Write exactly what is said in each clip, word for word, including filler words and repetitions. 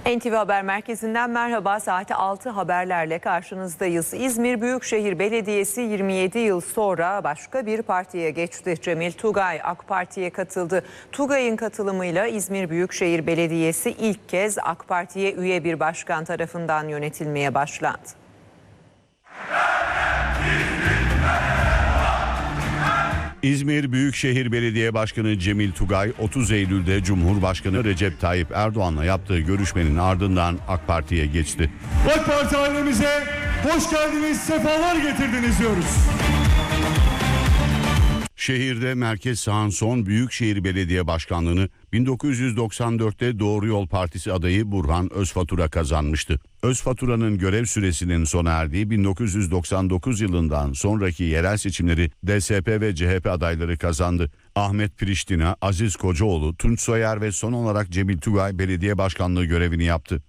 N T V Haber Merkezi'nden merhaba. Saati altı haberlerle karşınızdayız. İzmir Büyükşehir Belediyesi yirmi yedi yıl sonra başka bir partiye geçti. Cemil Tugay AK Parti'ye katıldı. Tugay'ın katılımıyla İzmir Büyükşehir Belediyesi ilk kez AK Parti'ye üye bir başkan tarafından yönetilmeye başlandı. İzmir Büyükşehir Belediye Başkanı Cemil Tugay otuz Eylül'de Cumhurbaşkanı Recep Tayyip Erdoğan'la yaptığı görüşmenin ardından AK Parti'ye geçti. AK Parti ailemize hoş geldiniz, sefalar getirdiniz diyoruz. Şehirde merkez sağın son Büyükşehir Belediye Başkanlığı'nı bin dokuz yüz doksan dörtte Doğru Yol Partisi adayı Burhan Özfatura kazanmıştı. Özfatura'nın görev süresinin sona erdiği bin dokuz yüz doksan dokuz yılından sonraki yerel seçimleri D S P ve C H P adayları kazandı. Ahmet Priştina, Aziz Kocaoğlu, Tunç Soyer ve son olarak Cemil Tugay belediye başkanlığı görevini yaptı.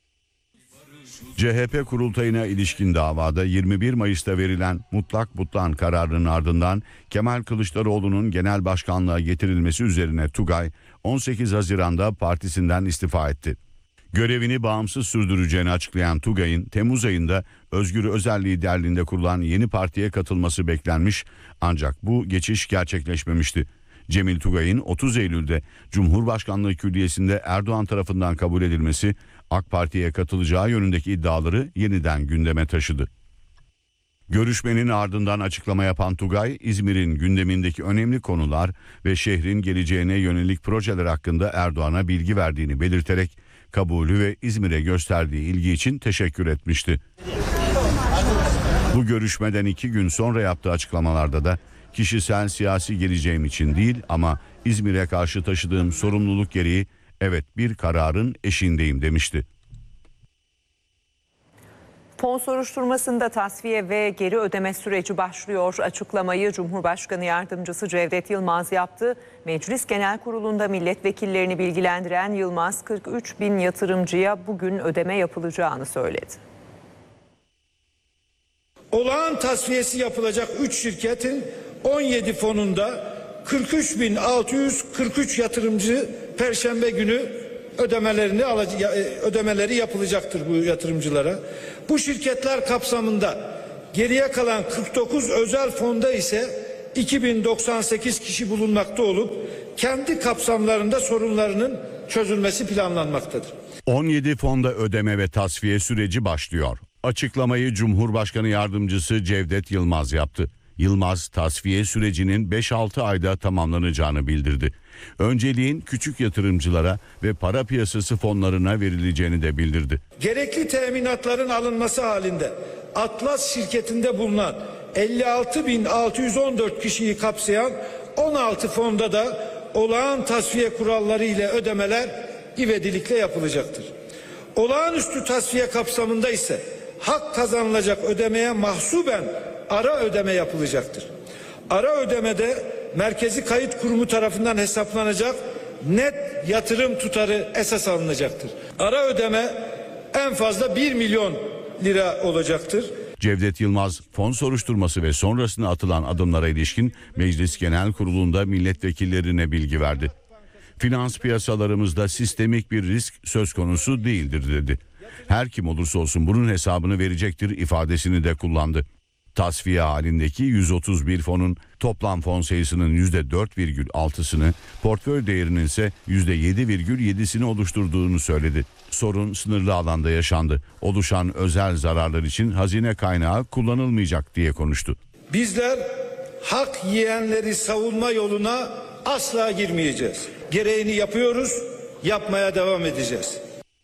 C H P kurultayına ilişkin davada yirmi bir Mayıs'ta verilen mutlak butlan kararının ardından Kemal Kılıçdaroğlu'nun genel başkanlığa getirilmesi üzerine Tugay on sekiz Haziran'da partisinden istifa etti. Görevini bağımsız sürdüreceğini açıklayan Tugay'ın Temmuz ayında Özgür Özel liderliğinde kurulan yeni partiye katılması beklenmiş ancak bu geçiş gerçekleşmemişti. Cemil Tugay'ın otuz Eylül'de Cumhurbaşkanlığı Külliyesi'nde Erdoğan tarafından kabul edilmesi AK Parti'ye katılacağı yönündeki iddiaları yeniden gündeme taşıdı. Görüşmenin ardından açıklama yapan Tugay, İzmir'in gündemindeki önemli konular ve şehrin geleceğine yönelik projeler hakkında Erdoğan'a bilgi verdiğini belirterek kabulü ve İzmir'e gösterdiği ilgi için teşekkür etmişti. Bu görüşmeden iki gün sonra yaptığı açıklamalarda da kişisel siyasi geleceğim için değil ama İzmir'e karşı taşıdığım sorumluluk gereği evet bir kararın eşiğindeyim demişti. Fon soruşturmasında tasfiye ve geri ödeme süreci başlıyor. Açıklamayı Cumhurbaşkanı Yardımcısı Cevdet Yılmaz yaptı. Meclis Genel Kurulu'nda milletvekillerini bilgilendiren Yılmaz kırk üç bin yatırımcıya bugün ödeme yapılacağını söyledi. Olağan tasfiyesi yapılacak üç şirketin on yedi fonunda kırk üç bin altı yüz kırk üç yatırımcı Perşembe günü ödemelerini ödemeleri yapılacaktır bu yatırımcılara. Bu şirketler kapsamında geriye kalan kırk dokuz özel fonda ise iki bin doksan sekiz kişi bulunmakta olup kendi kapsamlarında sorunlarının çözülmesi planlanmaktadır. on yedi fonda ödeme ve tasfiye süreci başlıyor. Açıklamayı Cumhurbaşkanı Yardımcısı Cevdet Yılmaz yaptı. Yılmaz tasfiye sürecinin beş altı ayda tamamlanacağını bildirdi. Önceliğin küçük yatırımcılara ve para piyasası fonlarına verileceğini de bildirdi. Gerekli teminatların alınması halinde Atlas şirketinde bulunan elli altı bin altı yüz on dört kişiyi kapsayan on altı fonda da olağan tasfiye kuralları ile ödemeler ivedilikle yapılacaktır. Olağanüstü tasfiye kapsamında ise hak kazanılacak ödemeye mahsuben ara ödeme yapılacaktır. Ara ödemede Merkezi Kayıt Kurumu tarafından hesaplanacak net yatırım tutarı esas alınacaktır. Ara ödeme en fazla bir milyon lira olacaktır. Cevdet Yılmaz fon soruşturması ve sonrasında atılan adımlara ilişkin Meclis Genel Kurulu'nda milletvekillerine bilgi verdi. Finans piyasalarımızda sistemik bir risk söz konusu değildir dedi. Her kim olursa olsun bunun hesabını verecektir ifadesini de kullandı. Tasfiye halindeki yüz otuz bir fonun toplam fon sayısının yüzde dört virgül altısını, portföy değerinin ise yüzde yedi virgül yedisini oluşturduğunu söyledi. Sorun sınırlı alanda yaşandı. Oluşan özel zararlar için hazine kaynağı kullanılmayacak diye konuştu. Bizler hak yiyenleri savunma yoluna asla girmeyeceğiz. Gereğini yapıyoruz, yapmaya devam edeceğiz.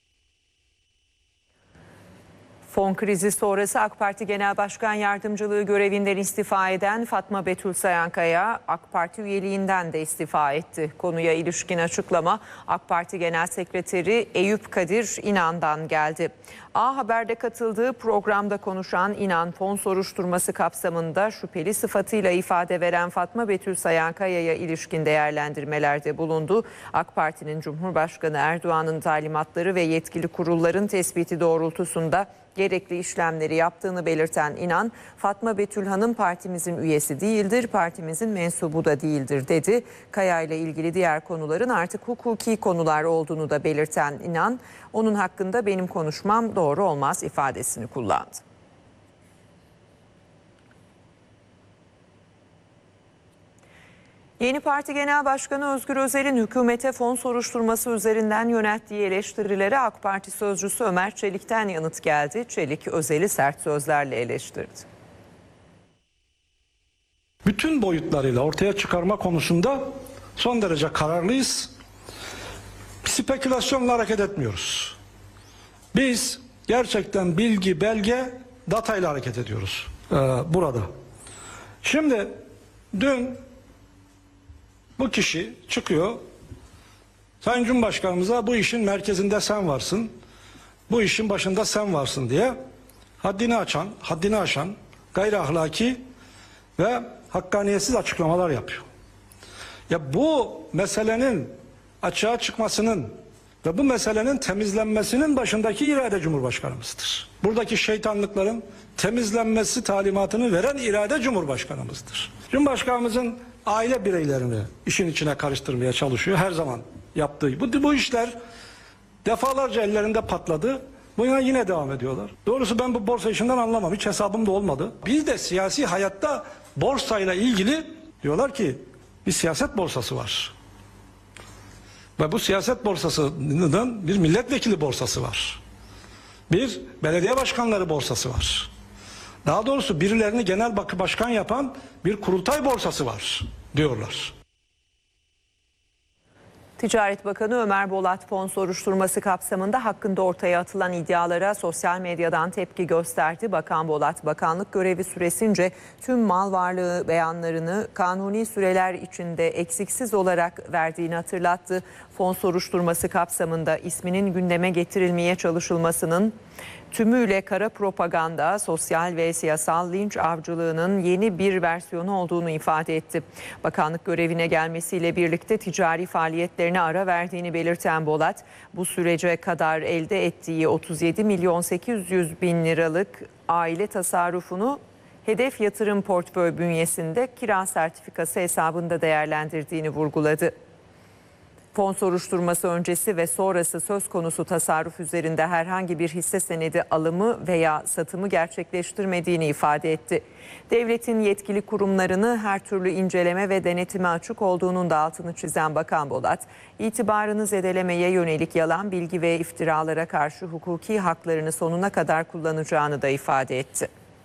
Fon krizi sonrası AK Parti Genel Başkan Yardımcılığı görevinden istifa eden Fatma Betül Sayankaya AK Parti üyeliğinden de istifa etti. Konuya ilişkin açıklama AK Parti Genel Sekreteri Eyüp Kadir İnan'dan geldi. A Haber'de katıldığı programda konuşan İnan, fon soruşturması kapsamında şüpheli sıfatıyla ifade veren Fatma Betül Sayankaya'ya ilişkin değerlendirmelerde bulundu. AK Parti'nin Cumhurbaşkanı Erdoğan'ın talimatları ve yetkili kurulların tespiti doğrultusunda Gerekli işlemleri yaptığını belirten İnan, Fatma Betül Hanım partimizin üyesi değildir, partimizin mensubu da değildir dedi. Kaya ile ilgili diğer konuların artık hukuki konular olduğunu da belirten İnan, onun hakkında benim konuşmam doğru olmaz ifadesini kullandı. Yeni Parti Genel Başkanı Özgür Özel'in hükümete fon soruşturması üzerinden yönelttiği eleştirilere AK Parti sözcüsü Ömer Çelik'ten yanıt geldi. Çelik, Özel'i sert sözlerle eleştirdi. Bütün boyutlarıyla ortaya çıkarma konusunda son derece kararlıyız. Spekülasyonla hareket etmiyoruz. Biz gerçekten bilgi, belge, datayla hareket ediyoruz ee, burada. Şimdi dün bu kişi çıkıyor, Sayın Cumhurbaşkanımıza bu işin merkezinde sen varsın, bu işin başında sen varsın diye haddini açan, haddini aşan, gayri ahlaki ve hakkaniyetsiz açıklamalar yapıyor. Ya bu meselenin açığa çıkmasının ve bu meselenin temizlenmesinin başındaki irade Cumhurbaşkanımızdır. Buradaki şeytanlıkların temizlenmesi talimatını veren irade Cumhurbaşkanımızdır. Cumhurbaşkanımızın aile bireylerini işin içine karıştırmaya çalışıyor. Her zaman yaptığı. Bu, bu işler defalarca ellerinde patladı. Buna yine devam ediyorlar. Doğrusu ben bu borsa işinden anlamam. Hiç hesabım da olmadı. Biz de siyasi hayatta borsayla ilgili diyorlar ki bir siyaset borsası var. Ve bu siyaset borsasının bir milletvekili borsası var. Bir belediye başkanları borsası var. Daha doğrusu birilerini genel başkan yapan bir kurultay borsası var diyorlar. Ticaret Bakanı Ömer Bolat fon soruşturması kapsamında hakkında ortaya atılan iddialara sosyal medyadan tepki gösterdi. Bakan Bolat, bakanlık görevi süresince tüm mal varlığı beyanlarını kanuni süreler içinde eksiksiz olarak verdiğini hatırlattı. Fon soruşturması kapsamında isminin gündeme getirilmeye çalışılmasının tümüyle kara propaganda, sosyal ve siyasal linç avcılığının yeni bir versiyonu olduğunu ifade etti. Bakanlık görevine gelmesiyle birlikte ticari faaliyetlerine ara verdiğini belirten Bolat, bu sürece kadar elde ettiği otuz yedi milyon sekiz yüz bin liralık aile tasarrufunu hedef yatırım portföy bünyesinde kira sertifikası hesabında değerlendirdiğini vurguladı. Fon soruşturması öncesi ve sonrası söz konusu tasarruf üzerinde herhangi bir hisse senedi alımı veya satımı gerçekleştirmediğini ifade etti. Devletin yetkili kurumlarını her türlü inceleme ve denetime açık olduğunun da altını çizen Bakan Bolat, itibarını zedelemeye yönelik yalan bilgi ve iftiralara karşı hukuki haklarını sonuna kadar kullanacağını da ifade etti.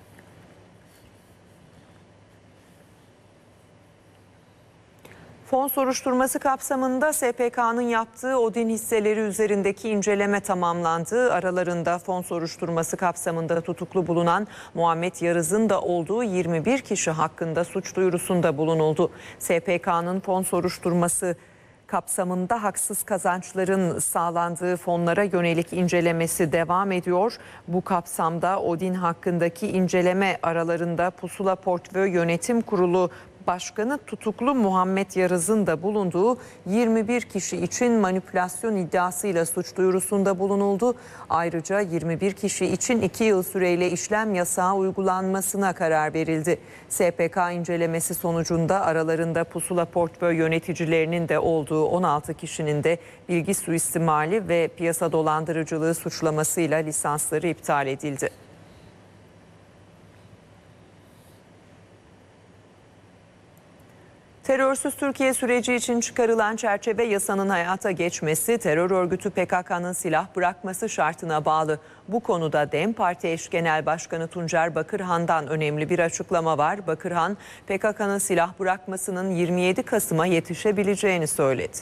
Fon soruşturması kapsamında S P K'nın yaptığı Odin hisseleri üzerindeki inceleme tamamlandı. Aralarında fon soruşturması kapsamında tutuklu bulunan Muhammed Yarız'ın da olduğu yirmi bir kişi hakkında suç duyurusunda bulunuldu. S P K'nın fon soruşturması kapsamında haksız kazançların sağlandığı fonlara yönelik incelemesi devam ediyor. Bu kapsamda Odin hakkındaki inceleme aralarında Pusula Portföy Yönetim Kurulu Başkanı tutuklu Muhammed Yarız'ın da bulunduğu yirmi bir kişi için manipülasyon iddiasıyla suç duyurusunda bulunuldu. Ayrıca yirmi bir kişi için iki yıl süreyle işlem yasağı uygulanmasına karar verildi. S P K incelemesi sonucunda aralarında Pusula Portföy yöneticilerinin de olduğu on altı kişinin de bilgi suistimali ve piyasa dolandırıcılığı suçlamasıyla lisansları iptal edildi. Terörsüz Türkiye süreci için çıkarılan çerçeve yasanın hayata geçmesi, terör örgütü P K K'nın silah bırakması şartına bağlı. Bu konuda DEM Parti eş genel başkanı Tuncer Bakırhan'dan önemli bir açıklama var. Bakırhan, P K K'nın silah bırakmasının yirmi yedi Kasım'a yetişebileceğini söyledi.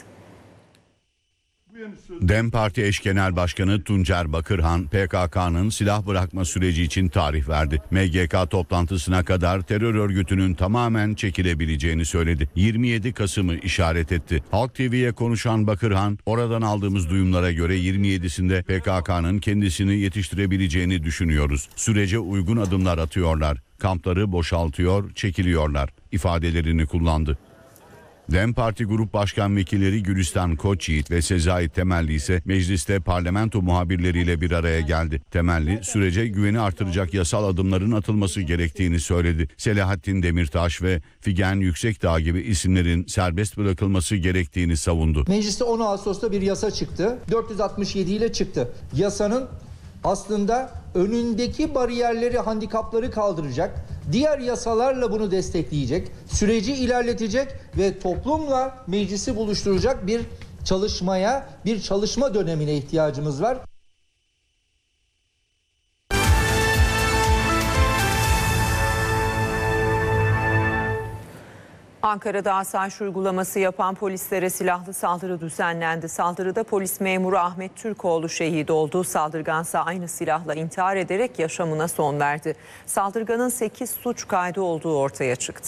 DEM Parti eş genel başkanı Tuncer Bakırhan, P K K'nın silah bırakma süreci için tarih verdi. M G K toplantısına kadar terör örgütünün tamamen çekilebileceğini söyledi. yirmi yedi Kasım'ı işaret etti. Halk T V'ye konuşan Bakırhan, oradan aldığımız duyumlara göre yirmi yedisinde P K K'nın kendisini yetiştirebileceğini düşünüyoruz. Sürece uygun adımlar atıyorlar. Kampları boşaltıyor, çekiliyorlar ifadelerini kullandı. DEM Parti Grup Başkan Vekilleri Gülistan Koçyiğit ve Sezai Temelli ise mecliste parlamento muhabirleriyle bir araya geldi. Temelli, sürece güveni artıracak yasal adımların atılması gerektiğini söyledi. Selahattin Demirtaş ve Figen Yüksekdağ gibi isimlerin serbest bırakılması gerektiğini savundu. Mecliste on Ağustos'ta bir yasa çıktı. dört yüz altmış yedi ile çıktı. Yasanın aslında önündeki bariyerleri, handikapları kaldıracak, diğer yasalarla bunu destekleyecek, süreci ilerletecek ve toplumla meclisi buluşturacak bir çalışmaya, bir çalışma dönemine ihtiyacımız var. Ankara'da asayiş uygulaması yapan polislere silahlı saldırı düzenlendi. Saldırıda polis memuru Ahmet Türkoğlu şehit oldu. Saldırgansa aynı silahla intihar ederek yaşamına son verdi. Saldırganın sekiz suç kaydı olduğu ortaya çıktı.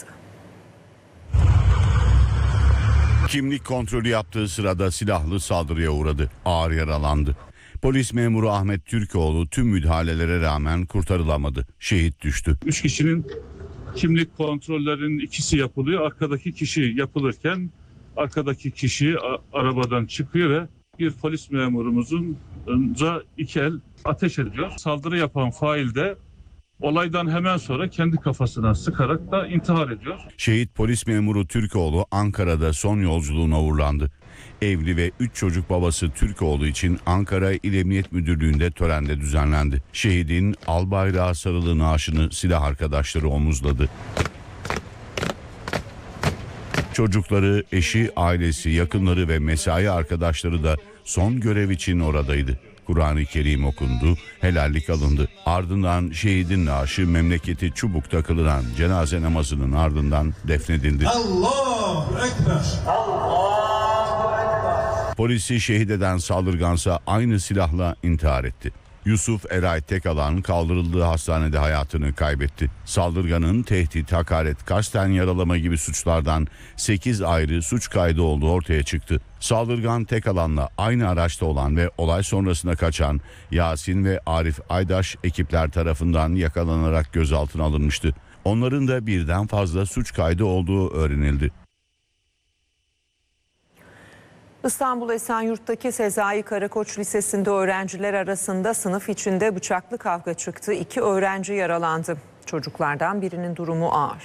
Kimlik kontrolü yaptığı sırada silahlı saldırıya uğradı. Ağır yaralandı. Polis memuru Ahmet Türkoğlu tüm müdahalelere rağmen kurtarılamadı. Şehit düştü. Üç kişinin kimlik kontrollerinin ikisi yapılıyor. Arkadaki kişi yapılırken arkadaki kişi arabadan çıkıyor ve bir polis memurumuzun iki el ateş ediyor. Saldırı yapan fail de olaydan hemen sonra kendi kafasına sıkarak da intihar ediyor. Şehit polis memuru Türkoğlu Ankara'da son yolculuğuna uğurlandı. Evli ve üç çocuk babası Türkoğlu için Ankara İl Emniyet Müdürlüğü'nde törende düzenlendi. Şehidin al bayrağı sarılı naaşını silah arkadaşları omuzladı. Çocukları, eşi, ailesi, yakınları ve mesai arkadaşları da son görev için oradaydı. Kur'an-ı Kerim okundu, helallik alındı. Ardından şehidin naaşı memleketi Çubuk'ta kılınan cenaze namazının ardından defnedildi. Allahu Ekber. Polisi şehit eden saldırgansa aynı silahla intihar etti. Yusuf Eray Tekalan kaldırıldığı hastanede hayatını kaybetti. Saldırganın tehdit, hakaret, kasten yaralama gibi suçlardan sekiz ayrı suç kaydı olduğu ortaya çıktı. Saldırgan Tekalan'la aynı araçta olan ve olay sonrasında kaçan Yasin ve Arif Aydaş ekipler tarafından yakalanarak gözaltına alınmıştı. Onların da birden fazla suç kaydı olduğu öğrenildi. İstanbul Esenyurt'taki Sezai Karakoç Lisesi'nde öğrenciler arasında sınıf içinde bıçaklı kavga çıktı. İki öğrenci yaralandı. Çocuklardan birinin durumu ağır.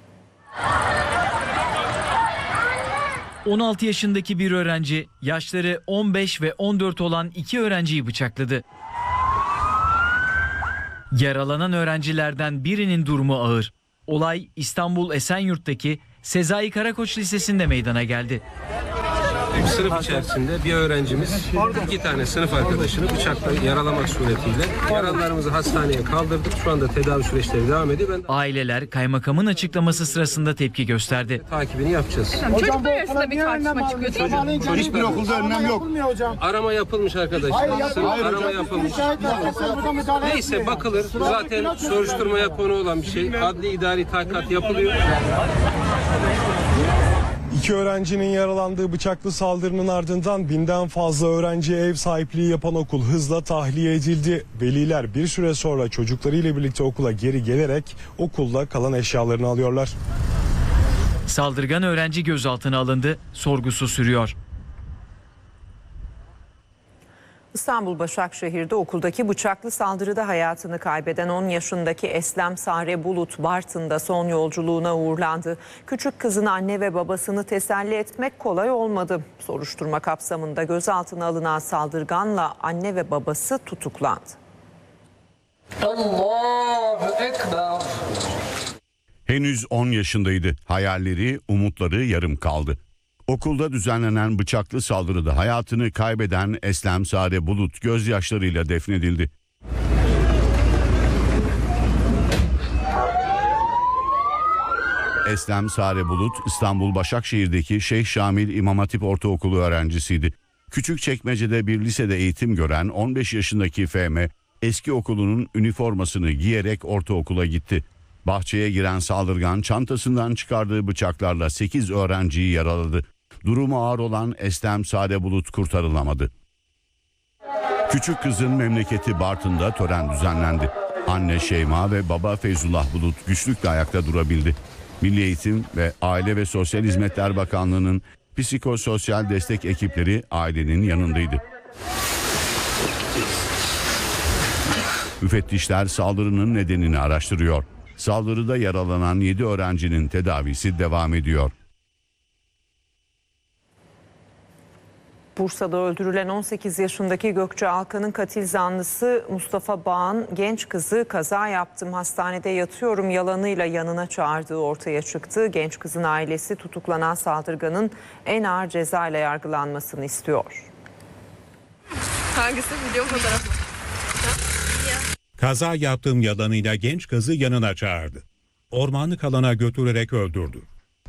on altı yaşındaki bir öğrenci yaşları on beş ve on dört olan iki öğrenciyi bıçakladı. Yaralanan öğrencilerden birinin durumu ağır. Olay İstanbul Esenyurt'taki Sezai Karakoç Lisesi'nde meydana geldi. Sınıf içerisinde bir öğrencimiz iki tane sınıf arkadaşını bıçakla yaralamak suretiyle yaralılarımızı hastaneye kaldırdık. Şu anda tedavi süreçleri devam ediyor. Ben Aileler kaymakamın açıklaması sırasında tepki gösterdi. Takibini yapacağız. Çocuklar arasında bir tartışma çıkıyor değil mi? Hiçbir okulda önlem yok. Arama yapılmış arkadaşlar. Hayır, arama yapılmış. Neyse bakılır. Zaten soruşturmaya konu olan bir şey. Adli idari tahkikat yapılıyor. İki öğrencinin yaralandığı bıçaklı saldırının ardından binden fazla öğrenciye ev sahipliği yapan okul hızla tahliye edildi. Veliler bir süre sonra çocuklarıyla birlikte okula geri gelerek okulda kalan eşyalarını alıyorlar. Saldırgan öğrenci gözaltına alındı, sorgusu sürüyor. İstanbul Başakşehir'de okuldaki bıçaklı saldırıda hayatını kaybeden on yaşındaki Eslem Sare Bulut Bartın'da son yolculuğuna uğurlandı. Küçük kızın anne ve babasını teselli etmek kolay olmadı. Soruşturma kapsamında gözaltına alınan saldırganla anne ve babası tutuklandı. Allahu Ekber. Henüz on yaşındaydı. Hayalleri, umutları yarım kaldı. Okulda düzenlenen bıçaklı saldırıda hayatını kaybeden Eslem Sare Bulut gözyaşlarıyla defnedildi. Eslem Sare Bulut İstanbul Başakşehir'deki Şeyh Şamil İmam Hatip Ortaokulu öğrencisiydi. Küçükçekmece'de bir lisede eğitim gören on beş yaşındaki F M eski okulunun üniformasını giyerek ortaokula gitti. Bahçeye giren saldırgan çantasından çıkardığı bıçaklarla sekiz öğrenciyi yaraladı. Durumu ağır olan Eslem Sare Bulut kurtarılamadı. Küçük kızın memleketi Bartın'da tören düzenlendi. Anne Şeyma ve baba Feyzullah Bulut güçlükle ayakta durabildi. Milli Eğitim ve Aile ve Sosyal Hizmetler Bakanlığı'nın psikososyal destek ekipleri ailenin yanındaydı. Müfettişler saldırının nedenini araştırıyor. Saldırıda yaralanan yedi öğrencinin tedavisi devam ediyor. Bursa'da öldürülen on sekiz yaşındaki Gökçe Alkan'ın katil zanlısı Mustafa Bağ'ın genç kızı kaza yaptım hastanede yatıyorum yalanıyla yanına çağırdığı ortaya çıktı. Genç kızın ailesi tutuklanan saldırganın en ağır ceza ile yargılanmasını istiyor. Hangisi video fotoğrafı? Kaza yaptığım yalanıyla genç kızı yanına çağırdı. Ormanlık alana götürerek öldürdü.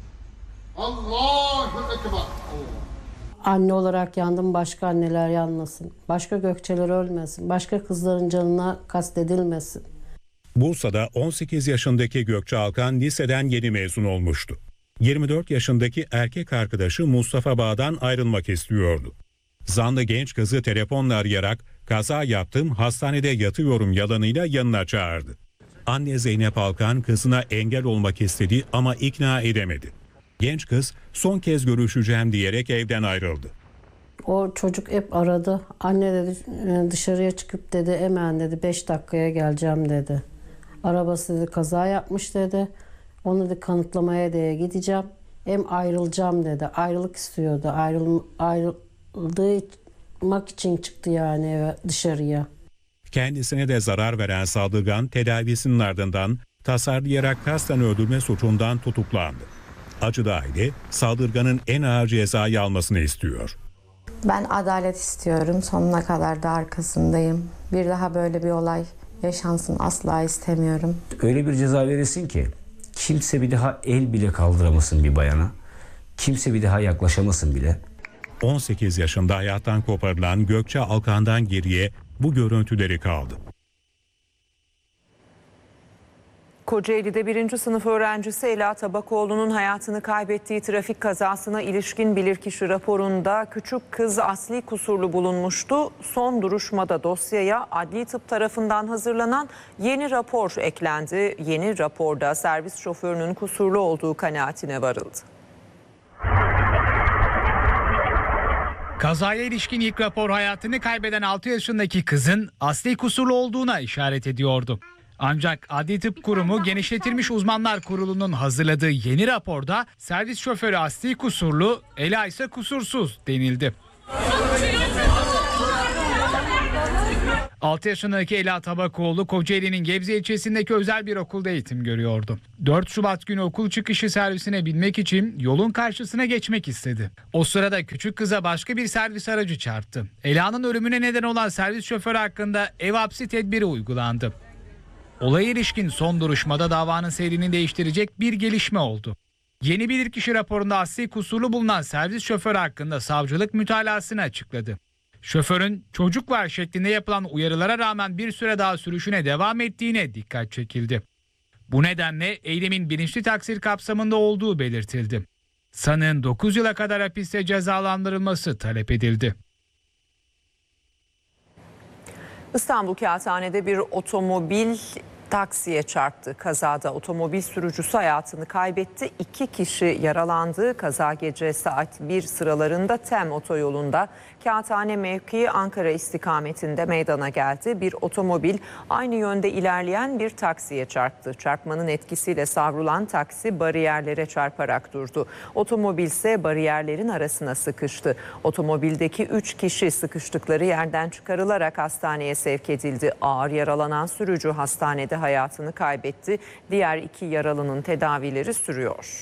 Allahu Ekber. Anne olarak yandım, başka anneler yanmasın. Başka Gökçeler ölmesin. Başka kızların canına kastedilmesin. Bursa'da on sekiz yaşındaki Gökçe Alkan liseden yeni mezun olmuştu. yirmi dört yaşındaki erkek arkadaşı Mustafa Bağ'dan ayrılmak istiyordu. Zanlı genç kızı telefonla arayarak kaza yaptım hastanede yatıyorum yalanıyla yanına çağırdı. Anne Zeynep Alkan kızına engel olmak istedi ama ikna edemedi. Genç kız son kez görüşeceğim diyerek evden ayrıldı. O çocuk hep aradı. Anne dedi dışarıya çıkıp dedi hemen dedi beş dakikaya geleceğim dedi. Arabası dedi kaza yapmış dedi. Onu da kanıtlamaya diye gideceğim. Hem ayrılacağım dedi. Ayrılık istiyordu. Ayrıl, ayrılmak için çıktı yani eve, dışarıya. Kendisine de zarar veren saldırgan tedavisinin ardından tasarlayarak kasten öldürme suçundan tutuklandı. Acılı aile saldırganın en ağır cezayı almasını istiyor. Ben adalet istiyorum. Sonuna kadar da arkasındayım. Bir daha böyle bir olay yaşansın asla istemiyorum. Öyle bir ceza verilsin ki kimse bir daha el bile kaldıramasın bir bayana. Kimse bir daha yaklaşamasın bile. on sekiz yaşında hayattan koparılan Gökçe Alkan'dan geriye bu görüntüleri kaldı. Kocaeli'de birinci sınıf öğrencisi Ela Tabakoğlu'nun hayatını kaybettiği trafik kazasına ilişkin bilirkişi raporunda küçük kız asli kusurlu bulunmuştu. Son duruşmada dosyaya adli tıp tarafından hazırlanan yeni rapor eklendi. Yeni raporda servis şoförünün kusurlu olduğu kanaatine varıldı. Kazaya ilişkin ilk rapor hayatını kaybeden altı yaşındaki kızın asli kusurlu olduğuna işaret ediyordu. Ancak Adli Tıp Kurumu Genişletilmiş Uzmanlar Kurulu'nun hazırladığı yeni raporda servis şoförü asli kusurlu, Ela ise kusursuz denildi. altı yaşındaki Ela Tabakoğlu Kocaeli'nin Gebze ilçesindeki özel bir okulda eğitim görüyordu. dört Şubat günü okul çıkışı servisine binmek için yolun karşısına geçmek istedi. O sırada küçük kıza başka bir servis aracı çarptı. Ela'nın ölümüne neden olan servis şoförü hakkında ev hapsi tedbiri uygulandı. Olaya ilişkin son duruşmada davanın seyrini değiştirecek bir gelişme oldu. Yeni bilirkişi raporunda asli kusurlu bulunan servis şoförü hakkında savcılık mütalasını açıkladı. Şoförün çocuk var şeklinde yapılan uyarılara rağmen bir süre daha sürüşüne devam ettiğine dikkat çekildi. Bu nedenle eylemin bilinçli taksir kapsamında olduğu belirtildi. Sanığın dokuz yıla kadar hapiste cezalandırılması talep edildi. İstanbul Kağıthane'de bir otomobil taksiye çarptı. Kazada otomobil sürücüsü hayatını kaybetti. İki kişi yaralandı. Kaza gece saat bir sıralarında Tem otoyolunda Kağıthane mevkii Ankara istikametinde meydana geldi. Bir otomobil aynı yönde ilerleyen bir taksiye çarptı. Çarpmanın etkisiyle savrulan taksi bariyerlere çarparak durdu. Otomobil ise bariyerlerin arasına sıkıştı. Otomobildeki üç kişi sıkıştıkları yerden çıkarılarak hastaneye sevk edildi. Ağır yaralanan sürücü hastanede hayatını kaybetti. Diğer iki yaralının tedavileri sürüyor.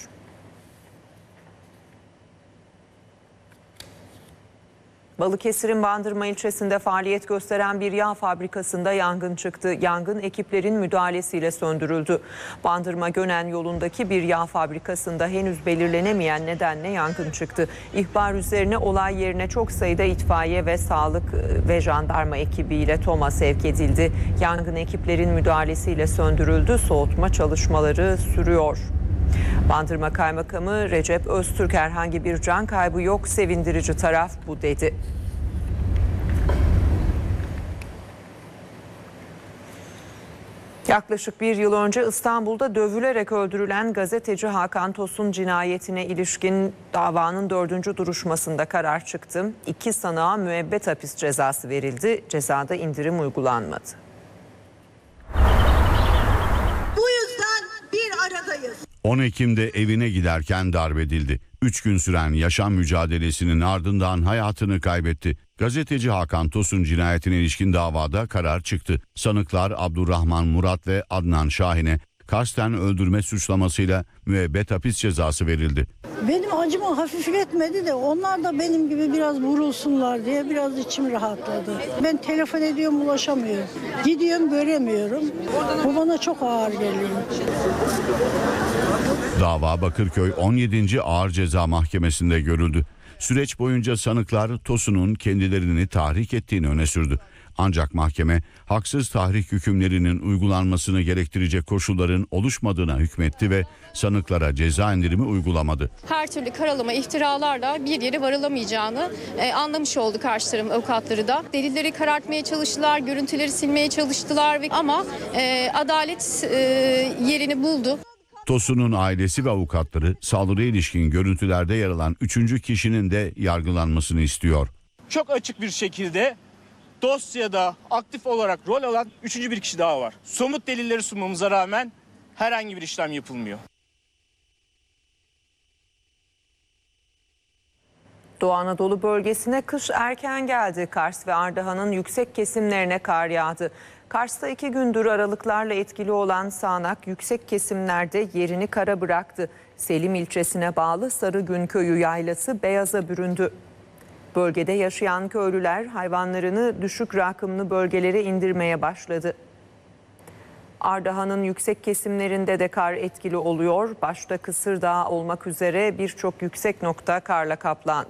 Balıkesir'in Bandırma ilçesinde faaliyet gösteren bir yağ fabrikasında yangın çıktı. Yangın ekiplerin müdahalesiyle söndürüldü. Bandırma Gönen yolundaki bir yağ fabrikasında henüz belirlenemeyen nedenle yangın çıktı. İhbar üzerine olay yerine çok sayıda itfaiye ve sağlık ve jandarma ekibiyle TOM'a sevk edildi. Yangın ekiplerin müdahalesiyle söndürüldü. Soğutma çalışmaları sürüyor. Bandırma Kaymakamı Recep Öztürk herhangi bir can kaybı yok, sevindirici taraf bu dedi. Yaklaşık bir yıl önce İstanbul'da dövülerek öldürülen gazeteci Hakan Tosun cinayetine ilişkin davanın dördüncü duruşmasında karar çıktı. İki sanığa müebbet hapis cezası verildi. Cezada indirim uygulanmadı. Bu yüzden bir aradayız. on Ekim'de evine giderken darp edildi. Üç gün süren yaşam mücadelesinin ardından hayatını kaybetti. Gazeteci Hakan Tosun cinayetine ilişkin davada karar çıktı. Sanıklar Abdurrahman Murat ve Adnan Şahin'e kasten öldürme suçlamasıyla müebbet hapis cezası verildi. Benim acımı hafifletmedi de onlar da benim gibi biraz vurulsunlar diye biraz içim rahatladı. Ben telefon ediyorum, ulaşamıyorum. Gidiyorum, göremiyorum. Bu bana çok ağır geliyor. Dava Bakırköy on yedinci Ağır Ceza Mahkemesi'nde görüldü. Süreç boyunca sanıklar Tosun'un kendilerini tahrik ettiğini öne sürdü. Ancak mahkeme haksız tahrik hükümlerinin uygulanmasını gerektirecek koşulların oluşmadığına hükmetti ve sanıklara ceza indirimi uygulamadı. Her türlü karalama, iftiralarla bir yere varılamayacağını e, anlamış oldu karşı tarafın avukatları da. Delilleri karartmaya çalıştılar, görüntüleri silmeye çalıştılar ve ama e, adalet e, yerini buldu. Tosun'un ailesi ve avukatları saldırıya ilişkin görüntülerde yer alan üçüncü kişinin de yargılanmasını istiyor. Çok açık bir şekilde dosyada aktif olarak rol alan üçüncü bir kişi daha var. Somut delilleri sunmamıza rağmen herhangi bir işlem yapılmıyor. Doğu Anadolu bölgesine kış erken geldi. Kars ve Ardahan'ın yüksek kesimlerine kar yağdı. Kars'ta iki gündür aralıklarla etkili olan sağanak yüksek kesimlerde yerini kara bıraktı. Selim ilçesine bağlı Sarıgün Köyü yaylası beyaza büründü. Bölgede yaşayan köylüler hayvanlarını düşük rakımlı bölgelere indirmeye başladı. Ardahan'ın yüksek kesimlerinde de kar etkili oluyor. Başta Kısırdağ olmak üzere birçok yüksek nokta karla kaplandı.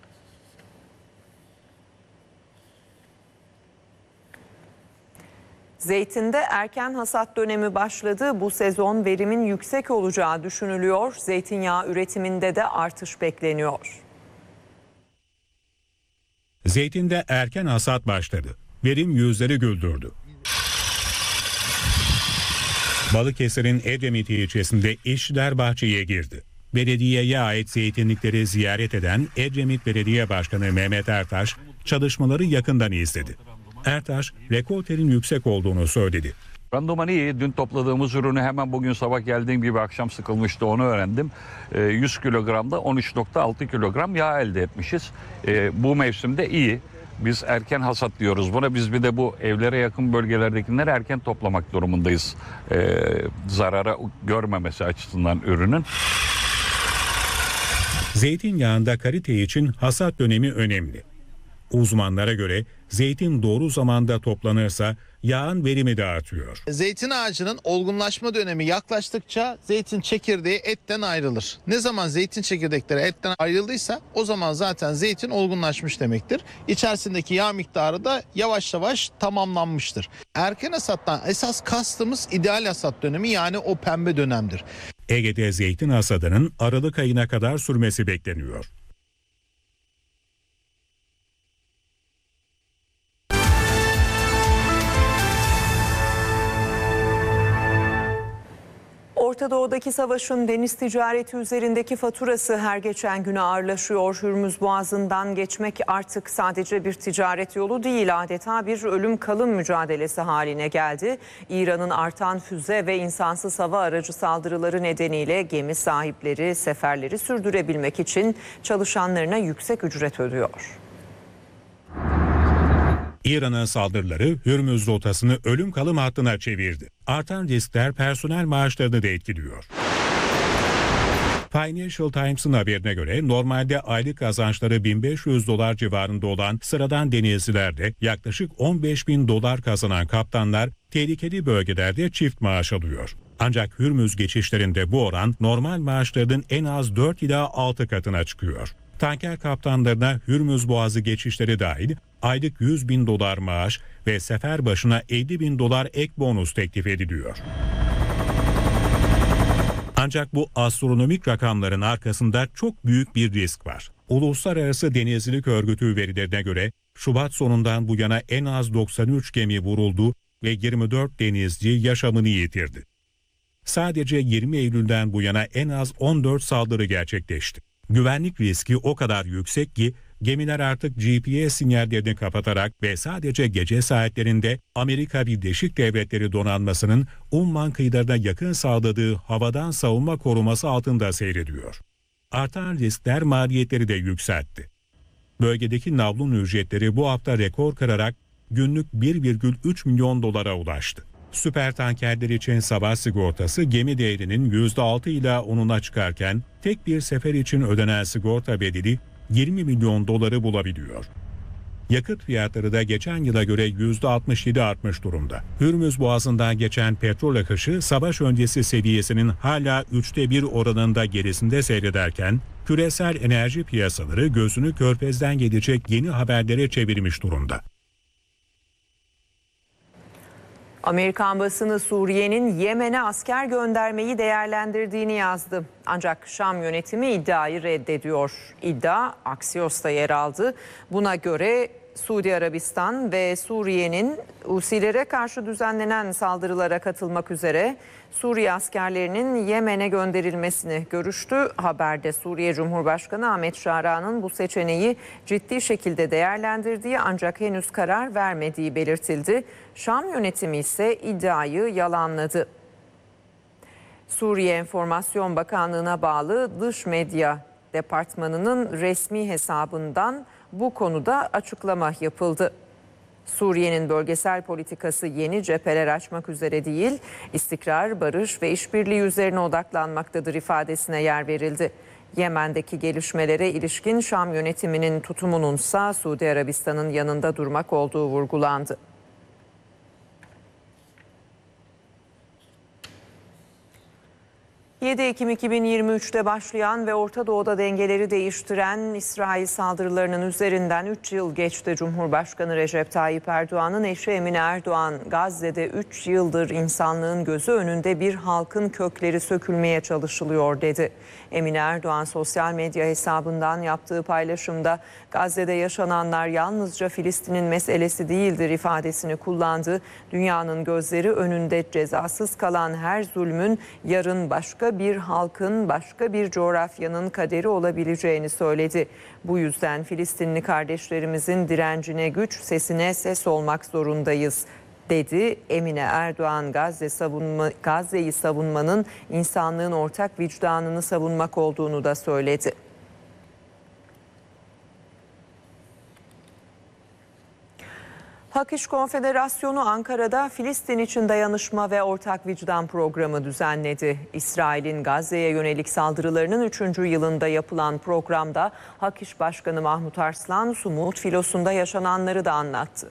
Zeytinde erken hasat dönemi başladı. Bu sezon verimin yüksek olacağı düşünülüyor. Zeytinyağı üretiminde de artış bekleniyor. Zeytinde erken hasat başladı. Verim yüzleri güldürdü. Balıkesir'in Edremit ilçesinde işçiler bahçeye girdi. Belediyeye ait zeytinlikleri ziyaret eden Edremit Belediye Başkanı Mehmet Ertaş çalışmaları yakından izledi. Ertaş, rekolterin yüksek olduğunu söyledi. Randıman iyi. Dün topladığımız ürünü hemen bugün sabah geldiğim gibi akşam sıkılmıştı, onu öğrendim. yüz kilogramda on üç nokta altı kilogram yağ elde etmişiz. Bu mevsimde iyi. Biz erken hasat diyoruz buna. Biz bir de bu evlere yakın bölgelerdekileri erken toplamak durumundayız. Zarara görmemesi açısından ürünün. Zeytinyağında kalite için hasat dönemi önemli. Uzmanlara göre zeytin doğru zamanda toplanırsa yağın verimi de artıyor. Zeytin ağacının olgunlaşma dönemi yaklaştıkça zeytin çekirdeği etten ayrılır. Ne zaman zeytin çekirdekleri etten ayrıldıysa o zaman zaten zeytin olgunlaşmış demektir. İçerisindeki yağ miktarı da yavaş yavaş tamamlanmıştır. Erken hasattan esas kastımız ideal hasat dönemi, yani o pembe dönemdir. Ege'de zeytin hasadının Aralık ayına kadar sürmesi bekleniyor. Orta Doğu'daki savaşın deniz ticareti üzerindeki faturası her geçen gün ağırlaşıyor. Hürmüz Boğazı'ndan geçmek artık sadece bir ticaret yolu değil, adeta bir ölüm kalım mücadelesi haline geldi. İran'ın artan füze ve insansız hava aracı saldırıları nedeniyle gemi sahipleri seferleri sürdürebilmek için çalışanlarına yüksek ücret ödüyor. İran'ın saldırıları Hürmüz rotasını ölüm kalım hattına çevirdi. Artan riskler personel maaşlarını da etkiliyor. Financial Times'ın haberine göre normalde aylık kazançları bin beş yüz dolar civarında olan sıradan denizcilerde yaklaşık on beş bin dolar kazanan kaptanlar tehlikeli bölgelerde çift maaş alıyor. Ancak Hürmüz geçişlerinde bu oran normal maaşlarının en az dört ila altı katına çıkıyor. Tanker kaptanlarına Hürmüz Boğazı geçişleri dahil aylık yüz bin dolar maaş ve sefer başına elli bin dolar ek bonus teklif ediliyor. Ancak bu astronomik rakamların arkasında çok büyük bir risk var. Uluslararası Denizcilik Örgütü verilerine göre Şubat sonundan bu yana en az doksan üç gemi vuruldu, ve yirmi dört denizci yaşamını yitirdi. Sadece yirmi Eylül'den bu yana en az on dört saldırı gerçekleşti. Güvenlik riski o kadar yüksek ki gemiler artık G P S sinyallerini kapatarak ve sadece gece saatlerinde Amerika Birleşik Devletleri donanmasının Umman kıyılarına yakın sağladığı havadan savunma koruması altında seyrediyor. Artan riskler maliyetleri de yükseltti. Bölgedeki navlun ücretleri bu hafta rekor kırarak günlük bir virgül üç milyon dolara ulaştı. Süpertankerler için savaş sigortası gemi değerinin yüzde altı ila onuna çıkarken tek bir sefer için ödenen sigorta bedeli yirmi milyon doları bulabiliyor. Yakıt fiyatları da geçen yıla göre yüzde altmış yedi artmış durumda. Hürmüz Boğazı'ndan geçen petrol akışı savaş öncesi seviyesinin hala üçte bir oranında gerisinde seyrederken küresel enerji piyasaları gözünü Körfez'den gelecek yeni haberlere çevirmiş durumda. Amerikan basını Suriye'nin Yemen'e asker göndermeyi değerlendirdiğini yazdı. Ancak Şam yönetimi iddiayı reddediyor. İddia Axios'ta yer aldı. Buna göre Suudi Arabistan ve Suriye'nin Husilere karşı düzenlenen saldırılara katılmak üzere Suriye askerlerinin Yemen'e gönderilmesini görüştü. Haberde Suriye Cumhurbaşkanı Ahmet Şara'nın bu seçeneği ciddi şekilde değerlendirdiği ancak henüz karar vermediği belirtildi. Şam yönetimi ise iddiayı yalanladı. Suriye Enformasyon Bakanlığı'na bağlı Dış Medya Departmanı'nın resmi hesabından bu konuda açıklama yapıldı. Suriye'nin bölgesel politikası yeni cepheler açmak üzere değil, istikrar, barış ve işbirliği üzerine odaklanmaktadır ifadesine yer verildi. Yemen'deki gelişmelere ilişkin Şam yönetiminin tutumununsa Suudi Arabistan'ın yanında durmak olduğu vurgulandı. yedi Ekim iki bin yirmi üç'te başlayan ve Orta Doğu'da dengeleri değiştiren İsrail saldırılarının üzerinden üç yıl geçti. Cumhurbaşkanı Recep Tayyip Erdoğan'ın eşi Emine Erdoğan, Gazze'de üç yıldır insanlığın gözü önünde bir halkın kökleri sökülmeye çalışılıyor dedi. Emine Erdoğan sosyal medya hesabından yaptığı paylaşımda Gazze'de yaşananlar yalnızca Filistin'in meselesi değildir ifadesini kullandı. Dünyanın gözleri önünde cezasız kalan her zulmün yarın başka bir halkın, başka bir coğrafyanın kaderi olabileceğini söyledi. Bu yüzden Filistinli kardeşlerimizin direncine güç, sesine ses olmak zorundayız dedi. Emine Erdoğan Gazze savunma, Gazze'yi savunmanın insanlığın ortak vicdanını savunmak olduğunu da söyledi. Hak İş Konfederasyonu Ankara'da Filistin için dayanışma ve ortak vicdan programı düzenledi. İsrail'in Gazze'ye yönelik saldırılarının üçüncü yılında yapılan programda Hak İş Başkanı Mahmut Arslan, Sumut filosunda yaşananları da anlattı.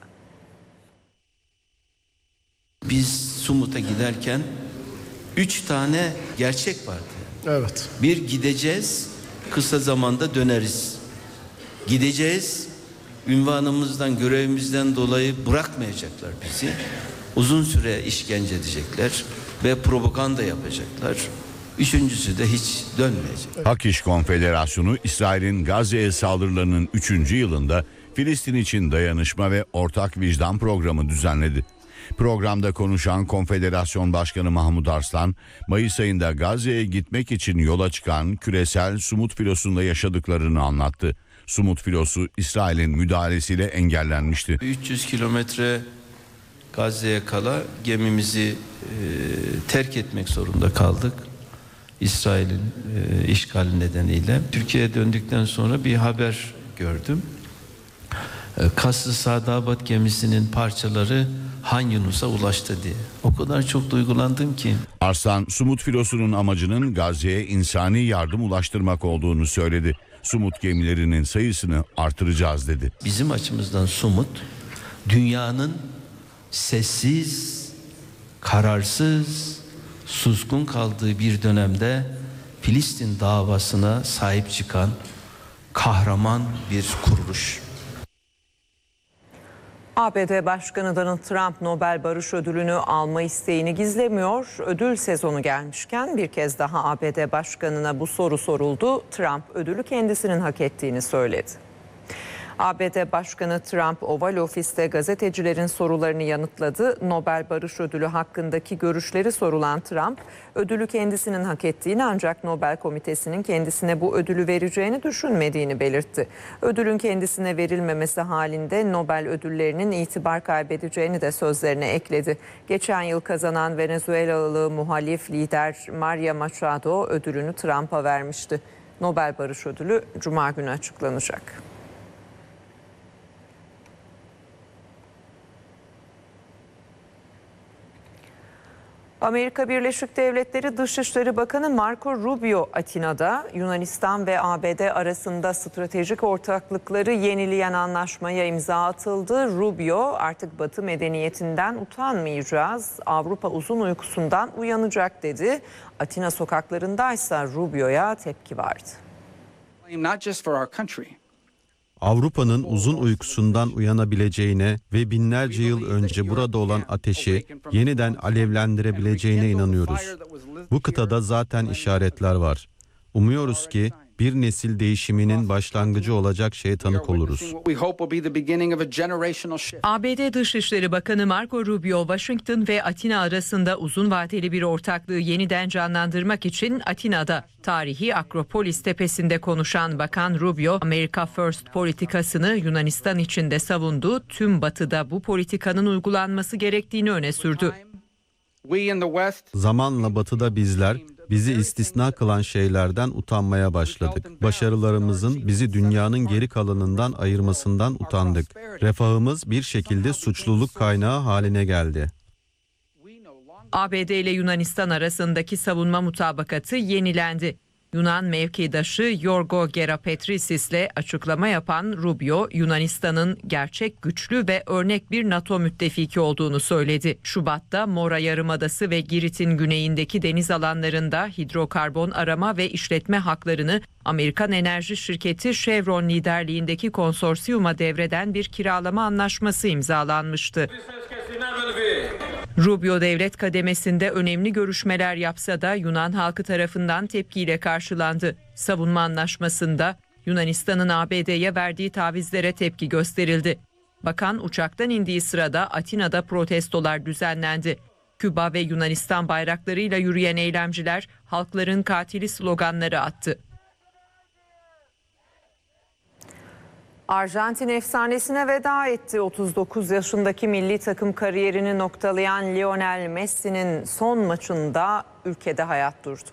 Biz Sumut'a giderken üç tane gerçek vardı. Evet. Bir, gideceğiz, kısa zamanda döneriz. Gideceğiz, ünvanımızdan, görevimizden dolayı bırakmayacaklar bizi. Uzun süre işkence edecekler ve propaganda yapacaklar. Üçüncüsü de hiç dönmeyecek. Hak İş Konfederasyonu İsrail'in Gazze'ye saldırılarının üçüncü yılında Filistin için dayanışma ve ortak vicdan programı düzenledi. Programda konuşan Konfederasyon Başkanı Mahmut Arslan, Mayıs ayında Gazze'ye gitmek için yola çıkan küresel Sumut filosunda yaşadıklarını anlattı. Sumut filosu İsrail'in müdahalesiyle engellenmişti. üç yüz kilometre Gazze'ye kala gemimizi e, terk etmek zorunda kaldık. İsrail'in e, işgali nedeniyle. Türkiye'ye döndükten sonra bir haber gördüm. E, Kasr-ı Sadabat gemisinin parçaları Han Yunus'a ulaştı diye. O kadar çok duygulandım ki. Arslan, Sumut filosunun amacının Gazze'ye insani yardım ulaştırmak olduğunu söyledi. Sumut gemilerinin sayısını artıracağız dedi. Bizim açımızdan Sumut, dünyanın sessiz, kararsız, suskun kaldığı bir dönemde Filistin davasına sahip çıkan kahraman bir kuruluş. A B D Başkanı Donald Trump Nobel Barış Ödülünü alma isteğini gizlemiyor. Ödül sezonu gelmişken bir kez daha A B D Başkanı'na bu soru soruldu. Trump ödülü kendisinin hak ettiğini söyledi. A B D Başkanı Trump Oval Ofis'te gazetecilerin sorularını yanıtladı. Nobel Barış Ödülü hakkındaki görüşleri sorulan Trump, ödülü kendisinin hak ettiğini ancak Nobel Komitesi'nin kendisine bu ödülü vereceğini düşünmediğini belirtti. Ödülün kendisine verilmemesi halinde Nobel ödüllerinin itibar kaybedeceğini de sözlerine ekledi. Geçen yıl kazanan Venezuelalı muhalif lider Maria Machado ödülünü Trump'a vermişti. Nobel Barış Ödülü Cuma günü açıklanacak. Amerika Birleşik Devletleri Dışişleri Bakanı Marco Rubio Atina'da Yunanistan ve A B D arasında stratejik ortaklıkları yenileyen anlaşmaya imza atıldı. Rubio artık Batı medeniyetinden utanmayacağız, Avrupa uzun uykusundan uyanacak dedi. Atina sokaklarındaysa Rubio'ya tepki vardı. Avrupa'nın uzun uykusundan uyanabileceğine ve binlerce yıl önce burada olan ateşi yeniden alevlendirebileceğine inanıyoruz. Bu kıtada zaten işaretler var. Umuyoruz ki bir nesil değişiminin başlangıcı olacak şeye tanık oluruz. A B D Dışişleri Bakanı Marco Rubio, Washington ve Atina arasında uzun vadeli bir ortaklığı yeniden canlandırmak için Atina'da tarihi Akropolis tepesinde konuşan Bakan Rubio, America First politikasını Yunanistan için de savundu. Tüm Batı'da bu politikanın uygulanması gerektiğini öne sürdü. Zamanla Batı'da bizler bizi istisna kılan şeylerden utanmaya başladık. Başarılarımızın bizi dünyanın geri kalanından ayırmasından utandık. Refahımız bir şekilde suçluluk kaynağı haline geldi. A B D ile Yunanistan arasındaki savunma mutabakatı yenilendi. Yunan mevkidaşı Yorgo Gerapetrisis ile açıklama yapan Rubio, Yunanistan'ın gerçek güçlü ve örnek bir NATO müttefiki olduğunu söyledi. Şubat'ta Mora Yarımadası ve Girit'in güneyindeki deniz alanlarında hidrokarbon arama ve işletme haklarını Amerikan enerji şirketi Chevron liderliğindeki konsorsiyuma devreden bir kiralama anlaşması imzalanmıştı. Rubio devlet kademesinde önemli görüşmeler yapsa da Yunan halkı tarafından tepkiyle karşılandı. Savunma anlaşmasında Yunanistan'ın A B D'ye verdiği tavizlere tepki gösterildi. Bakan uçaktan indiği sırada Atina'da protestolar düzenlendi. Küba ve Yunanistan bayraklarıyla yürüyen eylemciler halkların katili sloganları attı. Arjantin efsanesine veda etti. otuz dokuz yaşındaki milli takım kariyerini noktalayan Lionel Messi'nin son maçında ülkede hayat durdu.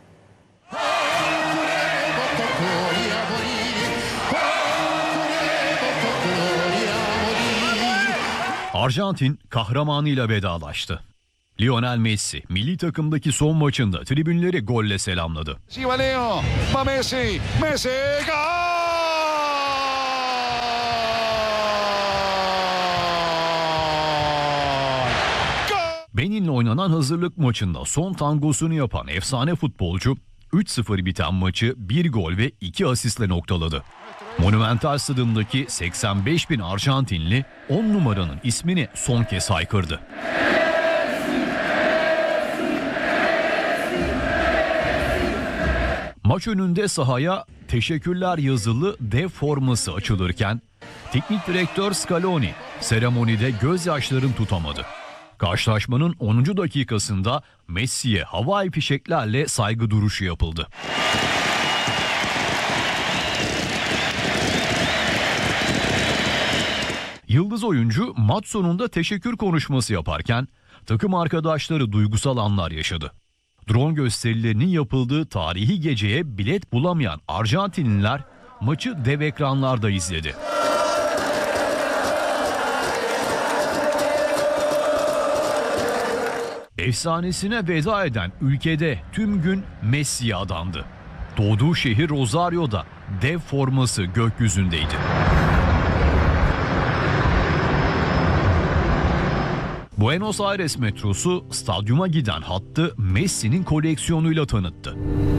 Arjantin kahramanıyla vedalaştı. Lionel Messi milli takımdaki son maçında tribünleri golle selamladı. Messi, Messi, gol! Benin'le oynanan hazırlık maçında son tangosunu yapan efsane futbolcu üç sıfır biten maçı bir gol ve iki asistle noktaladı. Monumental Stadındaki seksen beş bin Arjantinli on numaranın ismini son kez haykırdı. Maç önünde sahaya teşekkürler yazılı dev forması açılırken teknik direktör Scaloni seremonide gözyaşlarını tutamadı. Karşılaşmanın onuncu dakikasında Messi'ye havai fişeklerle saygı duruşu yapıldı. Yıldız oyuncu maç sonunda teşekkür konuşması yaparken takım arkadaşları duygusal anlar yaşadı. Drone gösterilerinin yapıldığı tarihi geceye bilet bulamayan Arjantinliler maçı dev ekranlarda izledi. Efsanesine veda eden ülkede tüm gün Messi'ye adandı. Doğduğu şehir Rosario'da dev forması gökyüzündeydi. Buenos Aires metrosu stadyuma giden hattı Messi'nin koleksiyonuyla tanıttı.